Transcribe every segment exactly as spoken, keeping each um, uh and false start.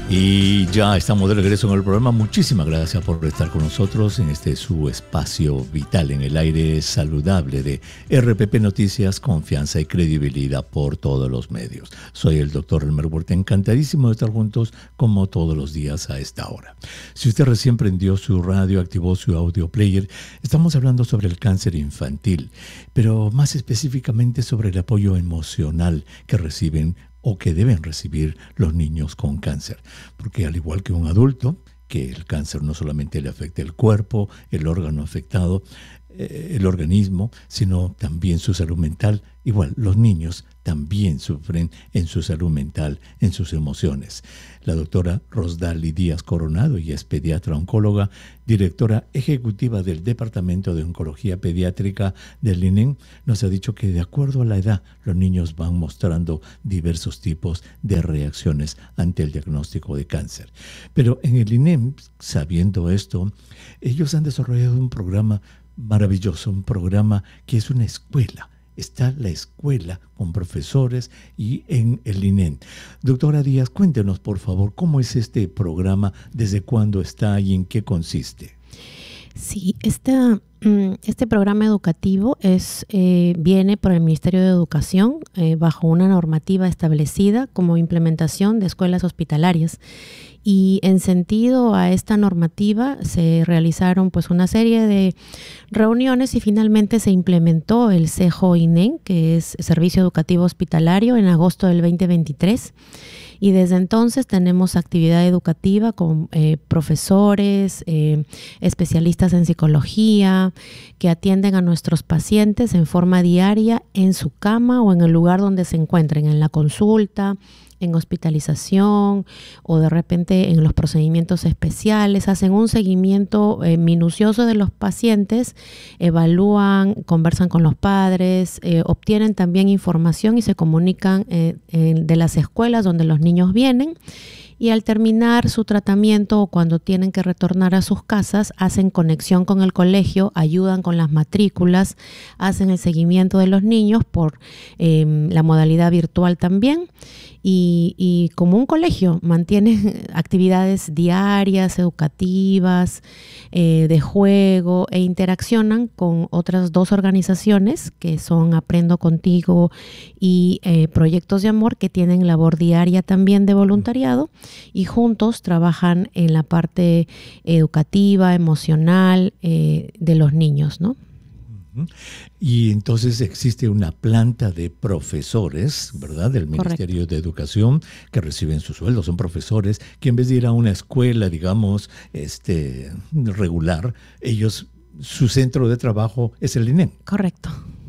Y ya estamos de regreso en el programa. Muchísimas gracias por estar con nosotros en este su espacio vital en el aire saludable de R P P Noticias, confianza y credibilidad por todos los medios. Soy el doctor Elmer Huerta, encantadísimo de estar juntos como todos los días a esta hora. Si usted recién prendió su radio, activó su audio player, estamos hablando sobre el cáncer infantil, pero más específicamente sobre el apoyo emocional que reciben o que deben recibir los niños con cáncer. Porque al igual que un adulto, que el cáncer no solamente le afecta el cuerpo, el órgano afectado, eh, el organismo, sino también su salud mental. Igual, los niños también sufren en su salud mental, en sus emociones. La doctora Rosdali Díaz Coronado, ella es pediatra oncóloga, directora ejecutiva del Departamento de Oncología Pediátrica del I N E M, nos ha dicho que de acuerdo a la edad, los niños van mostrando diversos tipos de reacciones ante el diagnóstico de cáncer. Pero en el I N E M, sabiendo esto, ellos han desarrollado un programa maravilloso, un programa que es una escuela. Está la escuela con profesores y en el I N E M. Doctora Díaz, cuéntenos por favor cómo es este programa, desde cuándo está y en qué consiste. Sí, esta, este programa educativo es, eh, viene por el Ministerio de Educación eh, bajo una normativa establecida como implementación de escuelas hospitalarias. Y en sentido a esta normativa se realizaron pues una serie de reuniones y finalmente se implementó el CEJO I N E M, que es Servicio Educativo Hospitalario, en agosto del veinte veintitrés. Y desde entonces tenemos actividad educativa con eh, profesores, eh, especialistas en psicología, que atienden a nuestros pacientes en forma diaria en su cama o en el lugar donde se encuentren, en la consulta, en hospitalización o de repente en los procedimientos especiales. Hacen un seguimiento eh, minucioso de los pacientes, evalúan, conversan con los padres, eh, obtienen también información y se comunican eh, eh, de las escuelas donde los niños vienen. Y al terminar su tratamiento o cuando tienen que retornar a sus casas, hacen conexión con el colegio, ayudan con las matrículas, hacen el seguimiento de los niños por eh, la modalidad virtual también. Y, y como un colegio, mantienen actividades diarias, educativas, eh, de juego e interaccionan con otras dos organizaciones que son Aprendo Contigo y eh, Proyectos de Amor, que tienen labor diaria también de voluntariado y juntos trabajan en la parte educativa, emocional eh, de los niños, ¿no? Y entonces existe una planta de profesores, ¿verdad?, del Ministerio Correcto. De Educación, que reciben su sueldo, son profesores, que en vez de ir a una escuela, digamos, este, regular, ellos, su centro de trabajo es el I N E M. Correcto,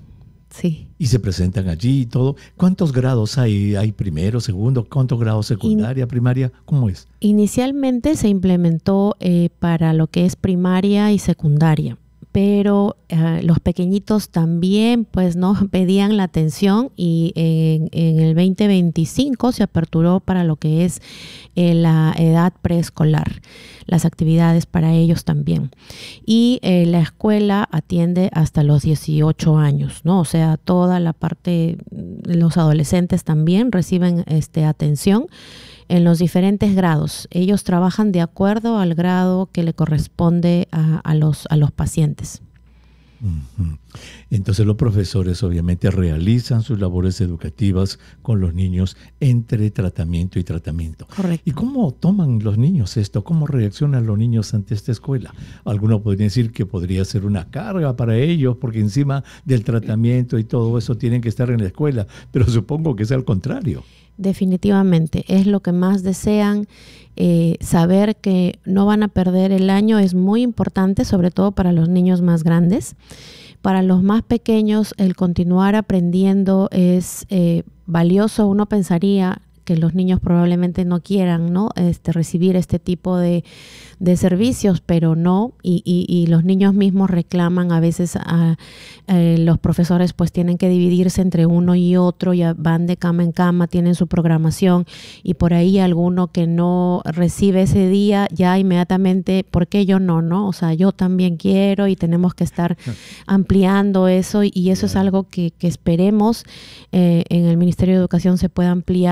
sí. Y se presentan allí y todo. ¿Cuántos grados hay? ¿Hay primero, segundo? ¿Cuántos grados secundaria, In- primaria? ¿Cómo es? Inicialmente se implementó eh, para lo que es primaria y secundaria. Pero uh, los pequeñitos también pues no pedían la atención y en, en el veinte veinticinco se aperturó para lo que es eh, la edad preescolar, las actividades para ellos también. Y eh, la escuela atiende hasta los dieciocho años, ¿no? O sea, toda la parte, los adolescentes también reciben este, atención en los diferentes grados. Ellos trabajan de acuerdo al grado que le corresponde a, a, los, a los pacientes. Uh-huh. Entonces los profesores obviamente realizan sus labores educativas con los niños entre tratamiento y tratamiento. Correcto. ¿Y cómo toman los niños esto? ¿Cómo reaccionan los niños ante esta escuela? Algunos podrían decir que podría ser una carga para ellos porque encima del tratamiento y todo eso tienen que estar en la escuela, pero supongo que es al contrario. Definitivamente, es lo que más desean. Eh, saber que no van a perder el año es muy importante, sobre todo para los niños más grandes. Para los más pequeños, el continuar aprendiendo es eh, valioso. Uno pensaría que los niños probablemente no quieran, ¿no? Este, recibir este tipo de, de servicios, pero no, y, y, y los niños mismos reclaman a veces, a, eh, los profesores pues tienen que dividirse entre uno y otro, ya van de cama en cama, tienen su programación, y por ahí alguno que no recibe ese día, ya inmediatamente, ¿por qué yo no? ¿no? O sea, yo también quiero, y tenemos que estar ampliando eso, y eso es algo que, que esperemos eh, en el Ministerio de Educación se pueda ampliar para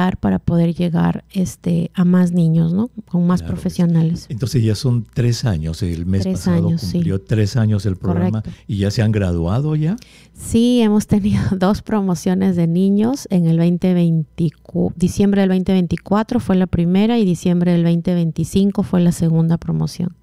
poder llegar este, a más niños, ¿no? Con más claro. profesionales. Entonces ya son tres años, el mes tres pasado años, cumplió sí. tres años el programa. Correcto. ¿Y ya se han graduado ya? Sí, hemos tenido dos promociones de niños en el veinte veinticuatro, diciembre del veinte veinticuatro fue la primera y diciembre del veinte veinticinco fue la segunda promoción.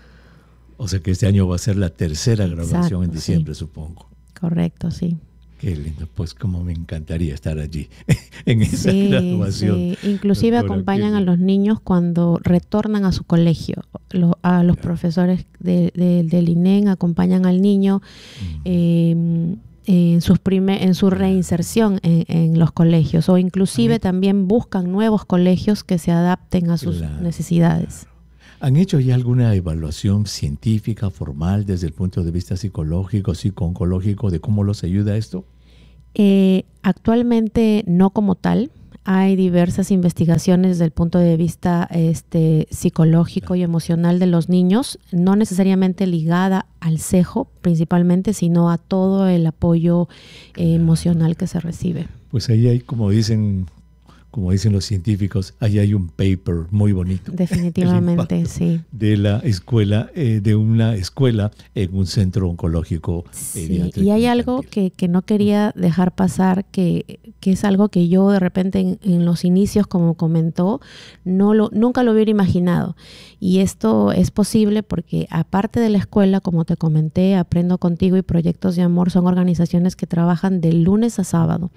O sea que este año va a ser la tercera graduación. Exacto, en diciembre, sí. Supongo. Correcto, sí. Qué lindo, pues como me encantaría estar allí en esa sí, graduación. Sí. Inclusive doctora, acompañan a los niños cuando retornan a su colegio. Lo, a los claro. profesores de, de, del I N E M acompañan al niño mm. eh, en, sus primer, en su reinserción en, en los colegios, o inclusive también buscan nuevos colegios que se adapten a sus claro. necesidades. ¿Han hecho ya alguna evaluación científica, formal, desde el punto de vista psicológico, psico-oncológico, de cómo los ayuda esto? Eh, actualmente no como tal. Hay diversas investigaciones desde el punto de vista este, psicológico claro. y emocional de los niños, no necesariamente ligada al cejo principalmente, sino a todo el apoyo eh, claro. emocional que se recibe. Pues ahí hay, como dicen... Como dicen los científicos, ahí hay un paper muy bonito. Definitivamente, sí. De la escuela, eh, de una escuela en un centro oncológico. Sí, eh, y hay algo que, que no quería dejar pasar, que, que es algo que yo de repente en, en los inicios, como comentó, no lo, nunca lo hubiera imaginado. Y esto es posible porque aparte de la escuela, como te comenté, Aprendo Contigo y Proyectos de Amor son organizaciones que trabajan de lunes a sábado.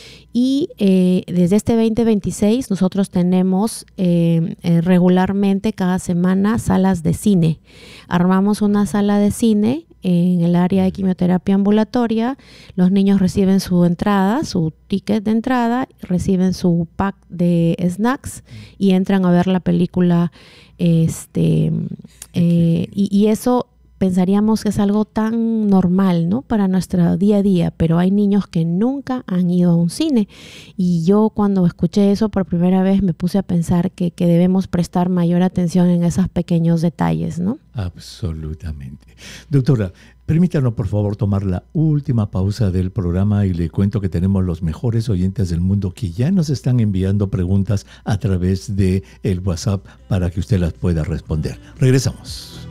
Y eh, desde este veinte veintiséis nosotros tenemos eh, eh, regularmente cada semana salas de cine. Armamos una sala de cine en el área de quimioterapia ambulatoria. Los niños reciben su entrada, su ticket de entrada, reciben su pack de snacks y entran a ver la película. Este, eh, y, y eso... pensaríamos que es algo tan normal, ¿no? Para nuestro día a día, pero hay niños que nunca han ido a un cine. Y yo cuando escuché eso por primera vez me puse a pensar que, que debemos prestar mayor atención en esos pequeños detalles, ¿no? Absolutamente. Doctora, permítanos por favor tomar la última pausa del programa y le cuento que tenemos los mejores oyentes del mundo que ya nos están enviando preguntas a través de el WhatsApp para que usted las pueda responder. Regresamos.